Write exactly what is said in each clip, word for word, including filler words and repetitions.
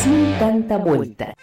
sin tanta vuelta.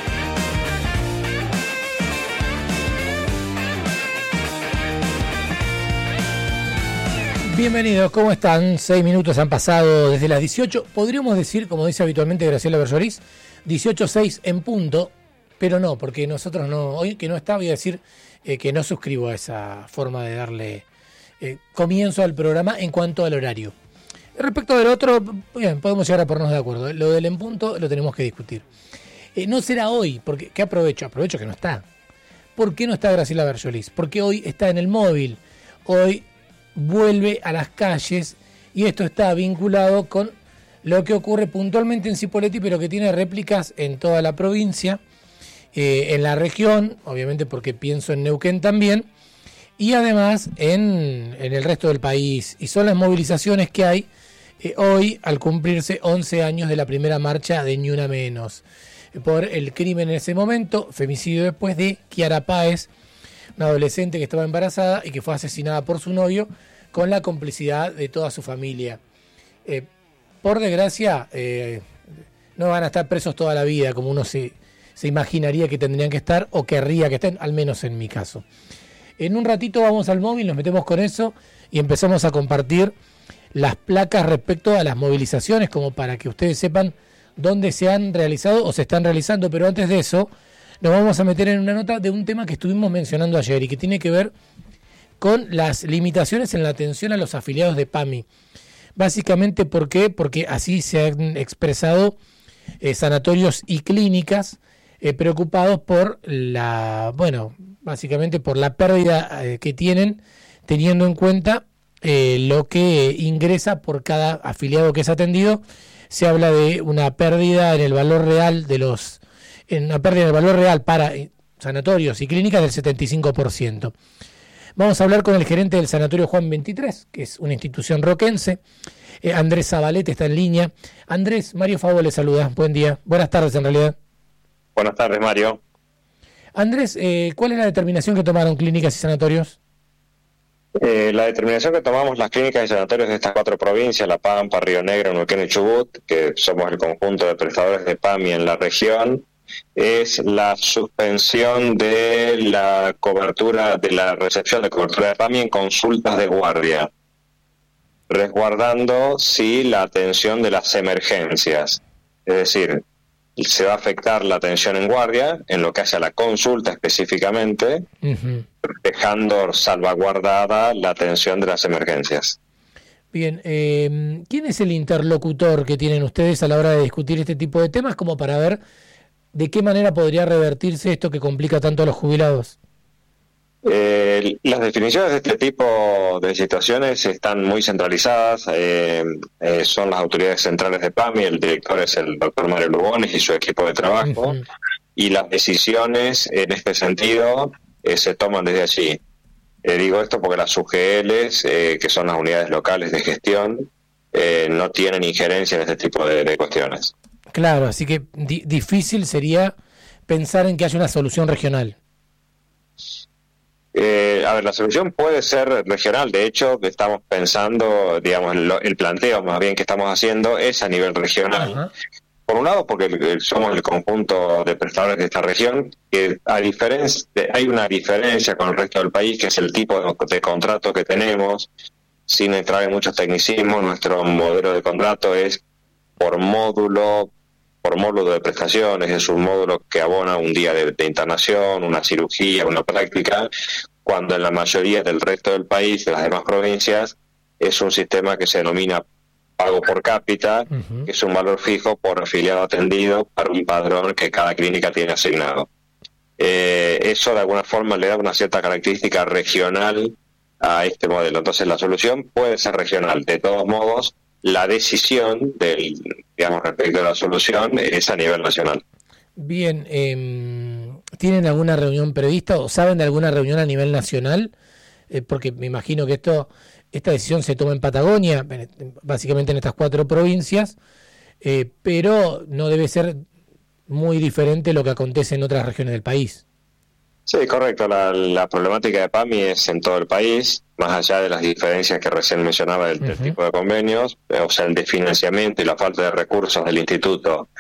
Bienvenidos, ¿cómo están? Seis minutos han pasado desde las dieciocho. Podríamos decir, como dice habitualmente Graciela Berzoris, dieciocho seis en punto, pero no, porque nosotros no, hoy que no está, voy a decir eh, que no suscribo a esa forma de darle eh, comienzo al programa en cuanto al horario. Respecto del otro, bien, podemos llegar a ponernos de acuerdo. Lo del en punto lo tenemos que discutir. Eh, no será hoy, porque ¿qué aprovecho? Aprovecho que no está. ¿Por qué no está Graciela Berzoris? Porque hoy está en el móvil. Hoy vuelve a las calles y esto está vinculado con lo que ocurre puntualmente en Cipolletti, pero que tiene réplicas en toda la provincia, eh, en la región, obviamente porque pienso en Neuquén también, y además en, en el resto del país. Y son las movilizaciones que hay eh, hoy al cumplirse once años de la primera marcha de Ni Una Menos, eh, por el crimen en ese momento, femicidio después de Kiara Páez, una adolescente que estaba embarazada y que fue asesinada por su novio con la complicidad de toda su familia. Eh, por desgracia, eh, no van a estar presos toda la vida como uno se, se imaginaría que tendrían que estar o querría que estén, al menos en mi caso. En un ratito vamos al móvil, nos metemos con eso y empezamos a compartir las placas respecto a las movilizaciones, como para que ustedes sepan dónde se han realizado o se están realizando. Pero antes de eso, nos vamos a meter en una nota de un tema que estuvimos mencionando ayer y que tiene que ver con las limitaciones en la atención a los afiliados de PAMI. Básicamente, ¿por qué? Porque así se han expresado eh, sanatorios y clínicas eh, preocupados por la, bueno, básicamente por la pérdida eh, que tienen, teniendo en cuenta eh, lo que ingresa por cada afiliado que es atendido. Se habla de una pérdida en el valor real de los en una pérdida de valor real para sanatorios y clínicas del setenta y cinco por ciento. Vamos a hablar con el gerente del Sanatorio Juan veintitrés, que es una institución roquense. Eh, Andrés Zabalete está en línea. Andrés, Mario Favo le saluda. Buen día. Buenas tardes, en realidad. Buenas tardes, Mario. Andrés, eh, ¿cuál es la determinación que tomaron clínicas y sanatorios? Eh, la determinación que tomamos las clínicas y sanatorios de estas cuatro provincias, La Pampa, Río Negro, Neuquén y Chubut, que somos el conjunto de prestadores de PAMI en la región, es la suspensión de la cobertura, de la recepción de cobertura de PAMI en consultas de guardia, resguardando sí la atención de las emergencias. Es decir, se va a afectar la atención en guardia, en lo que hace a la consulta específicamente, uh-huh. dejando salvaguardada la atención de las emergencias. Bien, eh, ¿quién es el interlocutor que tienen ustedes a la hora de discutir este tipo de temas, como para ver de qué manera podría revertirse esto que complica tanto a los jubilados? Eh, las definiciones de este tipo de situaciones están muy centralizadas, eh, eh, son las autoridades centrales de PAMI, el director es el doctor Mario Lugones y su equipo de trabajo, uh-huh. y las decisiones en este sentido eh, se toman desde allí. Eh, digo esto porque las U G Ls, eh, que son las unidades locales de gestión, eh, no tienen injerencia en este tipo de, de cuestiones. Claro, así que di- difícil sería pensar en que haya una solución regional. Eh, a ver, la solución puede ser regional. De hecho, estamos pensando, digamos, el, el planteo más bien que estamos haciendo es a nivel regional. Uh-huh. Por un lado, porque el, somos el conjunto de prestadores de esta región, que a diferencia, hay una diferencia con el resto del país, que es el tipo de, de contrato que tenemos. Sin entrar en muchos tecnicismos, nuestro modelo de contrato es por módulo, por módulo de prestaciones, es un módulo que abona un día de, de internación, una cirugía, una práctica, cuando en la mayoría del resto del país, de las demás provincias, es un sistema que se denomina pago por cápita, uh-huh. que es un valor fijo por afiliado atendido para un padrón que cada clínica tiene asignado. Eh, eso de alguna forma le da una cierta característica regional a este modelo. Entonces la solución puede ser regional. De todos modos, la decisión del, digamos, respecto a la solución es a nivel nacional. Bien, eh, ¿tienen alguna reunión prevista o saben de alguna reunión a nivel nacional? Eh, porque me imagino que esto, esta decisión se toma en Patagonia, básicamente en estas cuatro provincias, eh, pero no debe ser muy diferente lo que acontece en otras regiones del país. Sí, correcto. La, la problemática de PAMI es en todo el país, más allá de las diferencias que recién mencionaba del, uh-huh. del tipo de convenios, o sea, el desfinanciamiento y la falta de recursos del instituto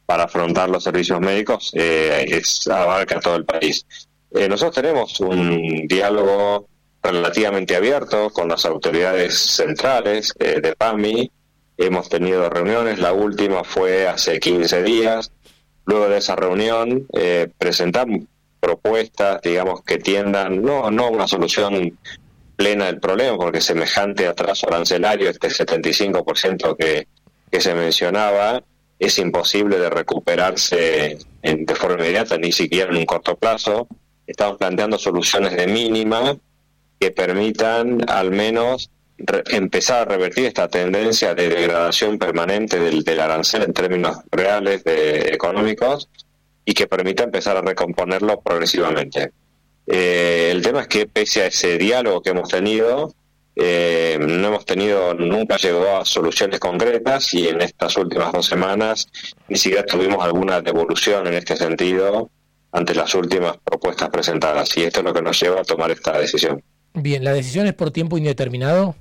para afrontar los servicios médicos eh, es, abarca todo el país. Eh, nosotros tenemos un diálogo relativamente abierto con las autoridades centrales eh, de PAMI. Hemos tenido reuniones, la última fue hace quince días. Luego de esa reunión eh, presentamos propuestas, digamos, que tiendan no, no a una solución plena del problema, porque semejante atraso arancelario, este setenta y cinco por ciento que, que se mencionaba, es imposible de recuperarse en, de forma inmediata, ni siquiera en un corto plazo. Estamos planteando soluciones de mínima que permitan al menos re- empezar a revertir esta tendencia de degradación permanente del, del arancel en términos reales de, económicos, y que permita empezar a recomponerlo progresivamente. Eh, el tema es que pese a ese diálogo que hemos tenido, eh, no hemos tenido, nunca llegó a soluciones concretas, y en estas últimas dos semanas ni siquiera tuvimos alguna devolución en este sentido ante las últimas propuestas presentadas, y esto es lo que nos lleva a tomar esta decisión. Bien, ¿la decisión es por tiempo indeterminado?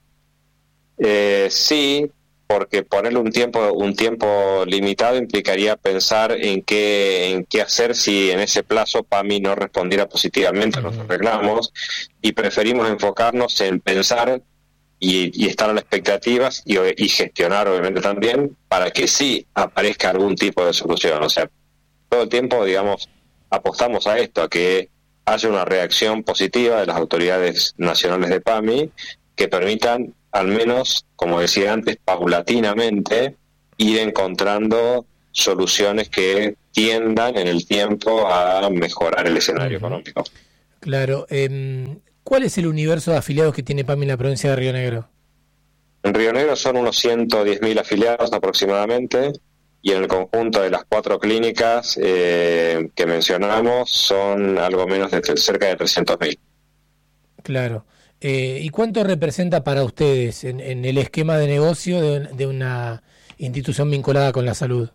Eh, sí, porque ponerle un tiempo un tiempo limitado implicaría pensar en qué en qué hacer si en ese plazo PAMI no respondiera positivamente a nuestros reclamos, y preferimos enfocarnos en pensar y, y estar a las expectativas y, y gestionar obviamente también para que sí aparezca algún tipo de solución. O sea, todo el tiempo, digamos, apostamos a esto, a que haya una reacción positiva de las autoridades nacionales de PAMI que permitan, al menos, como decía antes, paulatinamente ir encontrando soluciones que tiendan en el tiempo a mejorar el escenario uh-huh. económico. Claro. Eh, ¿Cuál es el universo de afiliados que tiene PAMI en la provincia de Río Negro? En Río Negro son unos ciento diez mil afiliados aproximadamente, y en el conjunto de las cuatro clínicas eh, que mencionamos son algo menos de cerca de trescientos mil. Claro. Eh, ¿Y cuánto representa para ustedes en, en el esquema de negocio de, de una institución vinculada con la salud?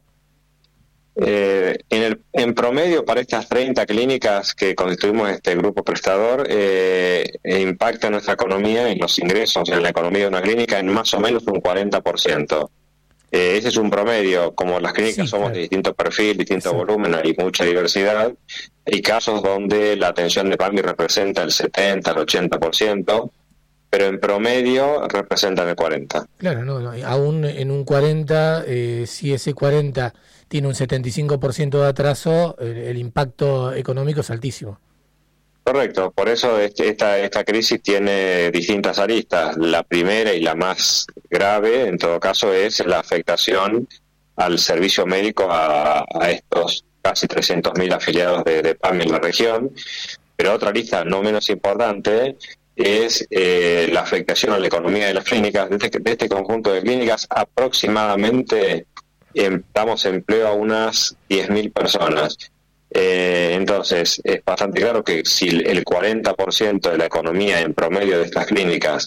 Eh, en, el, en promedio, para estas treinta clínicas que constituimos este grupo prestador, eh, impacta nuestra economía, en los ingresos en la economía de una clínica, en más o menos un cuarenta por ciento. Eh, ese es un promedio. Como las clínicas sí, somos claro. de distinto perfil, distinto sí. volumen, hay mucha diversidad. Hay casos donde la atención de PAMI representa el setenta, el ochenta por ciento, pero en promedio representan el cuarenta por ciento. Claro, no, no, aún en un cuarenta, eh, si ese cuarenta tiene un setenta y cinco por ciento de atraso, el, el impacto económico es altísimo. Correcto, por eso esta, esta crisis tiene distintas aristas. La primera y la más grave, en todo caso, es la afectación al servicio médico a, a estos casi trescientos mil afiliados de, de PAMI en la región. Pero otra arista no menos importante es eh, la afectación a la economía de las clínicas. De este, de este conjunto de clínicas, aproximadamente eh, damos empleo a unas diez mil personas. Eh, entonces, es bastante claro que si el cuarenta por ciento de la economía en promedio de estas clínicas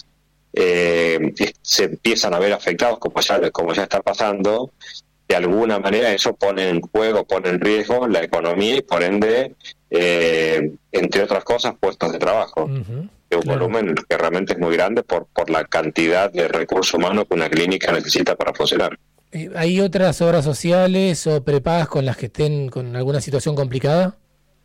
eh, se empiezan a ver afectados, como ya, como ya está pasando, de alguna manera eso pone en juego, pone en riesgo la economía y por ende, eh, entre otras cosas, puestos de trabajo. Uh-huh, de un claro. volumen que realmente es muy grande por, por la cantidad de recursos humanos que una clínica necesita para funcionar. ¿Hay otras obras sociales o prepagas con las que estén con alguna situación complicada?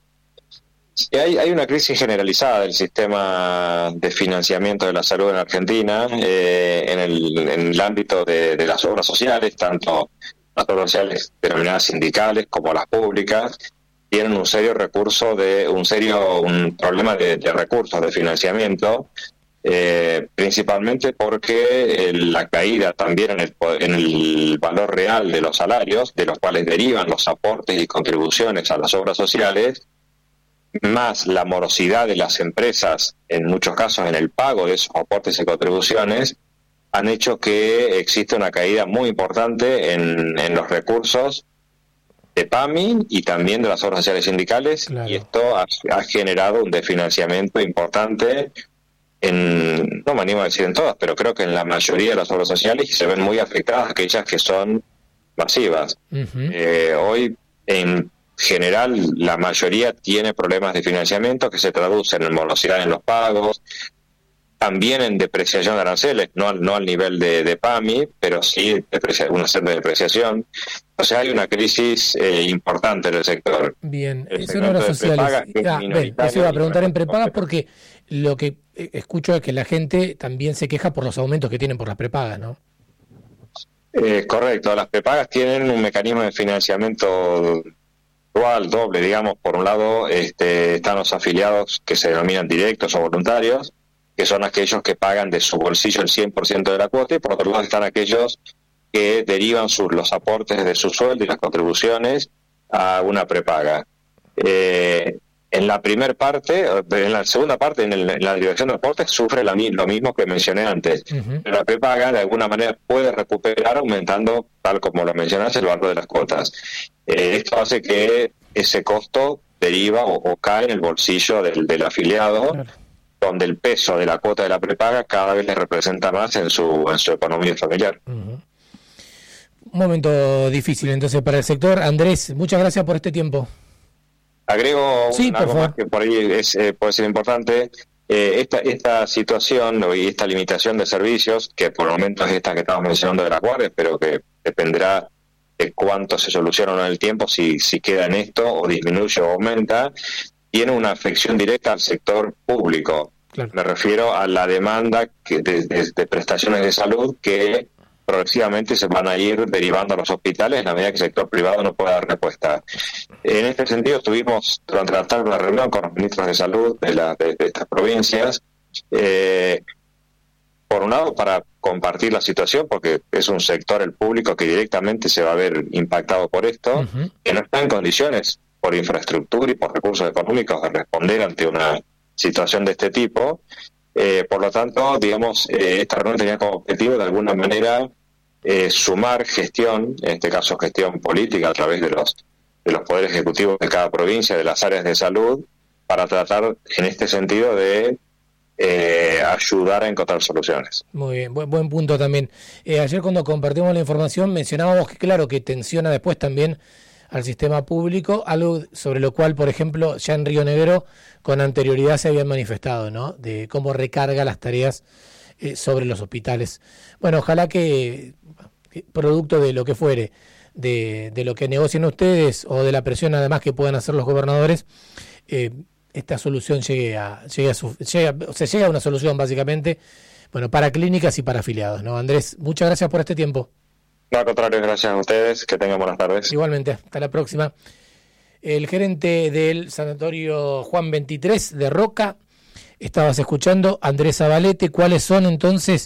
Sí, hay, hay una crisis generalizada del sistema de financiamiento de la salud en Argentina, eh, en, el, en el ámbito de, de las obras sociales, tanto las obras sociales denominadas sindicales como las públicas, tienen un serio recurso de un serio un problema de, de recursos de financiamiento. Eh, principalmente porque eh, la caída también en el, en el valor real de los salarios, de los cuales derivan los aportes y contribuciones a las obras sociales, más la morosidad de las empresas, en muchos casos en el pago de esos aportes y contribuciones, han hecho que exista una caída muy importante en, en los recursos de PAMI y también de las obras sociales sindicales, claro. Y esto ha, ha generado un desfinanciamiento importante en, no me animo a decir en todas, pero creo que en la mayoría de las obras sociales se ven muy afectadas aquellas que son masivas. Uh-huh. Eh, hoy, en general, la mayoría tiene problemas de financiamiento que se traducen en morosidad en los pagos, también en depreciación de aranceles, no al, no al nivel de, de PAMI, pero sí deprecia, una cierta depreciación. O sea, hay una crisis eh, importante en el sector. Bien, son obras sociales. Ah, bien, eso iba a preguntar en prepagas porque lo que escucho es que la gente también se queja por los aumentos que tienen por las prepagas, ¿no? Eh, correcto, las prepagas tienen un mecanismo de financiamiento dual, doble, digamos. Por un lado este, están los afiliados que se denominan directos o voluntarios, que son aquellos que pagan de su bolsillo el cien por ciento de la cuota, y por otro lado están aquellos que derivan sus, los aportes de su sueldo y las contribuciones a una prepaga. Eh, en la primera parte, en la segunda parte, en, el, en la dirección de aportes, sufre la, lo mismo que mencioné antes. Uh-huh. La prepaga de alguna manera puede recuperar aumentando, tal como lo mencionaste, el valor de las cuotas. Eh, esto hace que ese costo deriva o, o cae en el bolsillo del, del afiliado, claro, donde el peso de la cuota de la prepaga cada vez le representa más en su, en su economía familiar. Uh-huh. Un momento difícil entonces para el sector. Andrés, muchas gracias por este tiempo. Agrego sí, un, algo más que por ahí es, eh, puede ser importante. Eh, esta, esta situación y esta limitación de servicios, que por el momento es esta que estamos mencionando de las guardias, pero que dependerá de cuánto se soluciona en el tiempo, si, si queda en esto o disminuye o aumenta, tiene una afección directa al sector público. Claro. Me refiero a la demanda que de, de, de prestaciones de salud que progresivamente se van a ir derivando a los hospitales en la medida que el sector privado no pueda dar respuesta. En este sentido, estuvimos durante la tarde una reunión con los ministros de salud de, la, de, de estas provincias, eh, por un lado para compartir la situación, porque es un sector, el público, que directamente se va a ver impactado por esto, uh-huh, que no está en condiciones por infraestructura y por recursos económicos de responder ante una situación de este tipo. Eh, por lo tanto, digamos, eh, esta reunión tenía como objetivo de alguna manera eh, sumar gestión, en este caso gestión política a través de los de los poderes ejecutivos de cada provincia, de las áreas de salud, para tratar en este sentido de eh, ayudar a encontrar soluciones. Muy bien, buen, buen punto también. Eh, ayer cuando compartimos la información mencionábamos que claro, que tensiona después también al sistema público, algo sobre lo cual, por ejemplo, ya en Río Negro con anterioridad se habían manifestado, ¿no? De cómo recarga las tareas eh, sobre los hospitales. Bueno, ojalá que, que producto de lo que fuere, de, de lo que negocien ustedes o de la presión además que puedan hacer los gobernadores, eh, esta solución llegue a, llegue a su, llegue a, o sea, llega a una solución básicamente, bueno, para clínicas y para afiliados, ¿no? Andrés, muchas gracias por este tiempo. No, al contrario, gracias a ustedes, que tengan buenas tardes. Igualmente, hasta la próxima. El gerente del Sanatorio Juan veintitrés de Roca, estabas escuchando, Andrés Zabalete. ¿Cuáles son entonces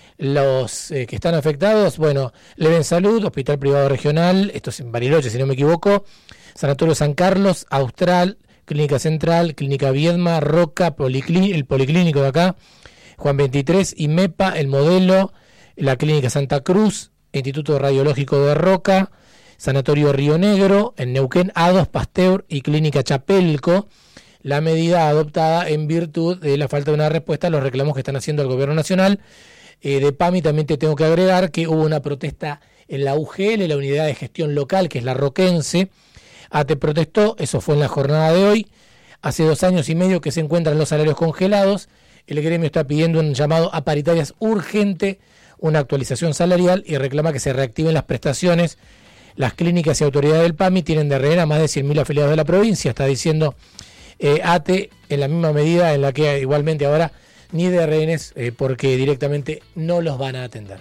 los eh, que están afectados? Bueno, Leven Salud, Hospital Privado Regional, esto es en Bariloche si no me equivoco, Sanatorio San Carlos, Austral, Clínica Central, Clínica Viedma, Roca, Policlí- el Policlínico de acá, Juan veintitrés, IMEPA, El Modelo, la Clínica Santa Cruz, Instituto Radiológico de Roca, Sanatorio Río Negro, en Neuquén, Ados, Pasteur y Clínica Chapelco. La medida adoptada en virtud de la falta de una respuesta a los reclamos que están haciendo el Gobierno Nacional. Eh, de PAMI también te tengo que agregar que hubo una protesta en la U G L, la unidad de gestión local, que es la roquense. ATE protestó, eso fue en la jornada de hoy. Hace dos años y medio que se encuentran los salarios congelados. El gremio está pidiendo un llamado a paritarias urgente, una actualización salarial y reclama que se reactiven las prestaciones. Las clínicas y autoridades del PAMI tienen de rehén a más de cien mil afiliados de la provincia, está diciendo eh, ATE, en la misma medida en la que igualmente ahora ni de rehenes eh, porque directamente no los van a atender.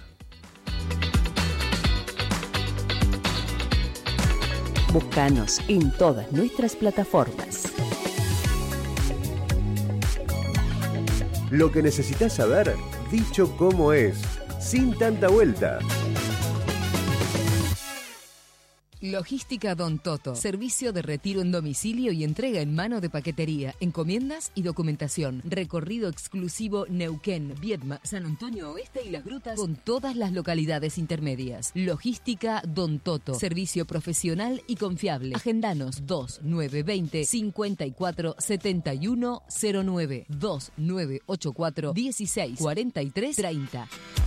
Búscanos en todas nuestras plataformas. Lo que necesitas saber, dicho como es, sin tanta vuelta. Logística Don Toto. Servicio de retiro en domicilio y entrega en mano de paquetería, encomiendas y documentación. Recorrido exclusivo Neuquén, Viedma, San Antonio Oeste y Las Grutas con todas las localidades intermedias. Logística Don Toto. Servicio profesional y confiable. Agendanos dos nueve dos cero cinco cuatro siete uno cero nueve dos nueve ocho cuatro uno seis cuatro tres tres cero.